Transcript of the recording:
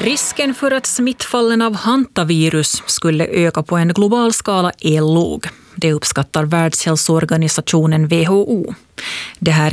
Risken för att smittfallen av hantavirus skulle öka på en global skala är låg. Det uppskattar Världshälsoorganisationen WHO. Det här